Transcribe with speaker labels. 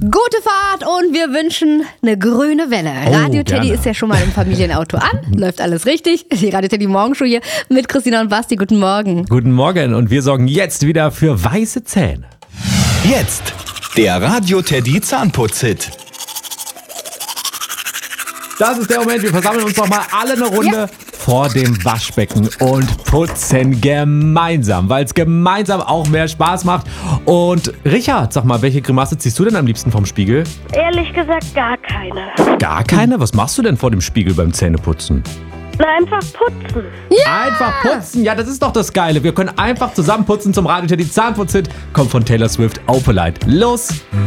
Speaker 1: Gute Fahrt und wir wünschen eine grüne Welle. Radio Teddy ist ja schon mal im Familienauto an. Läuft alles richtig. Die Radio Teddy Morgenshow hier mit Christina und Basti. Guten Morgen.
Speaker 2: Guten Morgen und wir sorgen jetzt wieder für weiße Zähne.
Speaker 3: Jetzt der Radio Teddy Zahnputz-Hit.
Speaker 2: Das ist der Moment, wir versammeln uns nochmal alle eine Runde vor dem Waschbecken und putzen gemeinsam, weil es gemeinsam auch mehr Spaß macht. Und Richard, sag mal, welche Grimasse ziehst du denn am liebsten vom Spiegel?
Speaker 4: Ehrlich gesagt gar keine.
Speaker 2: Gar keine? Was machst du denn vor dem Spiegel beim Zähneputzen?
Speaker 4: Na, einfach putzen.
Speaker 2: Einfach putzen, ja, das ist doch das Geile. Wir können einfach zusammen putzen zum Radio Teddy Zahnputz-Hit. Kommt von Taylor Swift, Opalite. Los!